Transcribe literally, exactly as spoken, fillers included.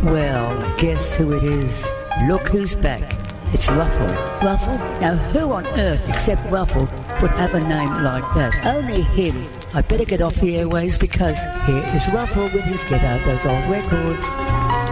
Well, guess who it is? Look who's back. It's Ruffle. Ruffle? Now who on earth except Ruffle would have a name like that? Only him. I better get off the airways because here is Ruffle with his Get Out Those Old Records.